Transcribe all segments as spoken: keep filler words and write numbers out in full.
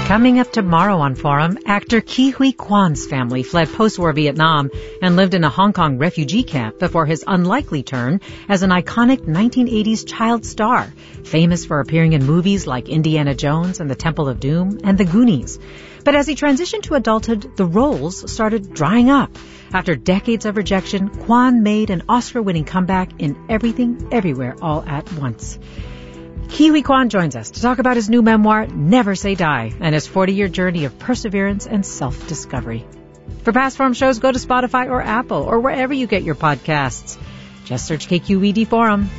Coming up tomorrow on Forum, actor Ke Huy Quan's family fled post-war Vietnam and lived in a Hong Kong refugee camp before his unlikely turn as an iconic nineteen eighties child star, famous for appearing in movies like Indiana Jones and the Temple of Doom and The Goonies. But as he transitioned to adulthood, the roles started drying up. After decades of rejection, Quan made an Oscar-winning comeback in Everything, Everywhere, All at Once. Ke Huy Quan joins us to talk about his new memoir, Never Say Die, and his forty-year journey of perseverance and self-discovery. For past Forum shows, go to Spotify or Apple or wherever you get your podcasts. Just search K Q E D Forum.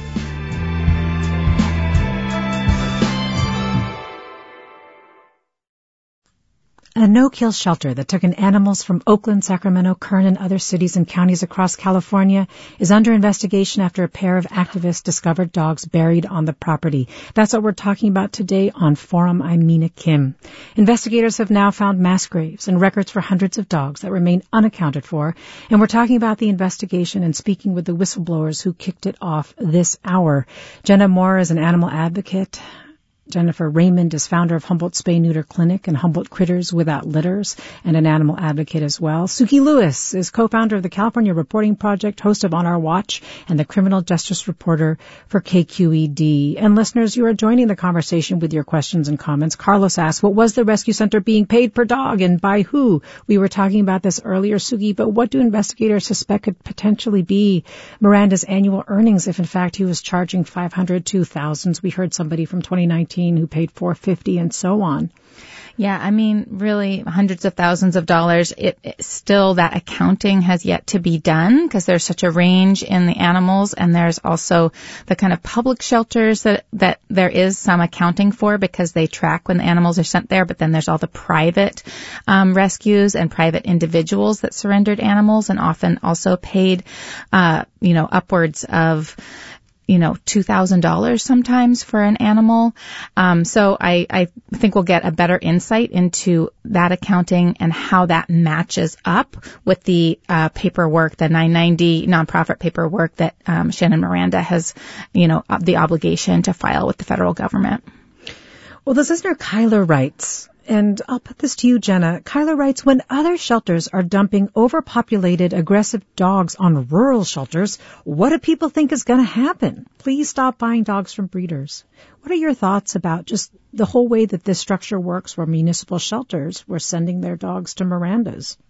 A no-kill shelter that took in animals from Oakland, Sacramento, Kern, and other cities and counties across California is under investigation after a pair of activists discovered dogs buried on the property. That's what we're talking about today on Forum. I'm Mina Kim. Investigators have now found mass graves and records for hundreds of dogs that remain unaccounted for, and we're talking about the investigation and speaking with the whistleblowers who kicked it off this hour. Jenna Moore is an animal advocate. Jennifer Raymond is founder of Humboldt Spay Neuter Clinic and Humboldt Critters Without Litters and an animal advocate as well. Suki Lewis is co-founder of the California Reporting Project, host of On Our Watch, and the criminal justice reporter for K Q E D. And listeners, you are joining the conversation with your questions and comments. Carlos asks, what was the rescue center being paid per dog and by who? We were talking about this earlier, Suki, but what do investigators suspect could potentially be Miranda's annual earnings if in fact he was charging five hundred to thousands? We heard somebody from twenty nineteen who paid four hundred fifty dollars and so on. Yeah, I mean, really hundreds of thousands of dollars. It, it still, that accounting has yet to be done because there's such a range in the animals, and there's also the kind of public shelters that, that there is some accounting for because they track when the animals are sent there, but then there's all the private um, rescues and private individuals that surrendered animals and often also paid, uh, you know, upwards of you know, two thousand dollars sometimes for an animal. Um, so I, I think we'll get a better insight into that accounting and how that matches up with the uh, paperwork, the nine ninety nonprofit paperwork that um, Shannon Miranda has, you know, the obligation to file with the federal government. Well, this listener Kyler writes, and I'll put this to you, Jenna. Kyler writes, when other shelters are dumping overpopulated, aggressive dogs on rural shelters, what do people think is going to happen? Please stop buying dogs from breeders. What are your thoughts about just the whole way that this structure works where municipal shelters were sending their dogs to Miranda's?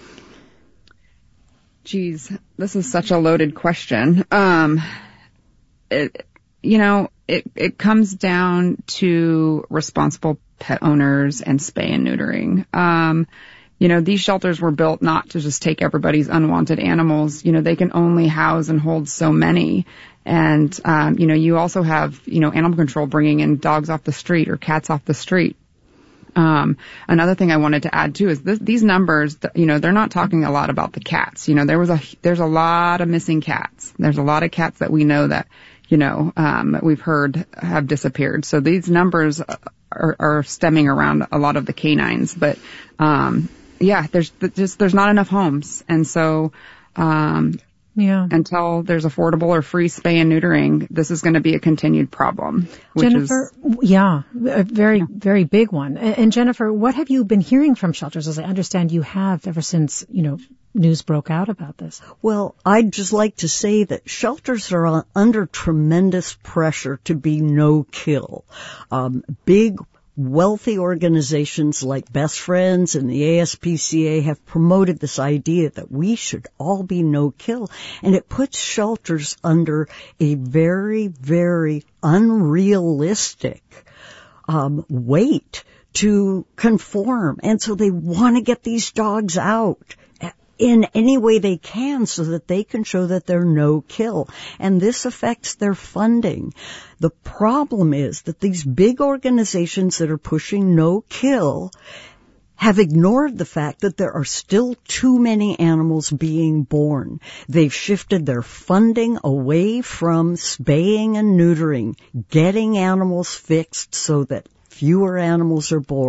Geez, this is such a loaded question. Um, it, you know, it, it comes down to responsible pet owners and spay and neutering. Um, you know, these shelters were built not to just take everybody's unwanted animals. You know, they can only house and hold so many. And, um, you know, you also have, you know, animal control bringing in dogs off the street or cats off the street. Um, another thing I wanted to add too is this, these numbers, you know, they're not talking a lot about the cats. You know, there was a, there's a lot of missing cats. There's a lot of cats that we know that, you know, um, we've heard have disappeared. So these numbers are, are stemming around a lot of the canines, but, um, yeah, there's just, there's not enough homes. And so, um, yeah, until there's affordable or free spay and neutering, this is going to be a continued problem. Which Jennifer, is, yeah, a very, yeah. very big one. And, and Jennifer, what have you been hearing from shelters? As I understand you have ever since, you know, news broke out about this. Well, I'd just like to say that shelters are under tremendous pressure to be no-kill. Um, big, wealthy organizations like Best Friends and the A S P C A have promoted this idea that we should all be no-kill, and it puts shelters under a very, very unrealistic um, weight to conform, and so they want to get these dogs out in any way they can so that they can show that they're no-kill. And this affects their funding. The problem is that these big organizations that are pushing no-kill have ignored the fact that there are still too many animals being born. They've shifted their funding away from spaying and neutering, getting animals fixed so that fewer animals are born.